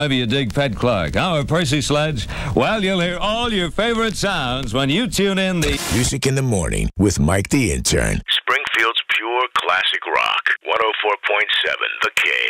Maybe you dig Ped Clark. Our Percy Sledge? Well, you'll hear all your favorite sounds when you tune in the Music in the Morning with Mike the Intern. Springfield's pure classic rock. 104.7 The K.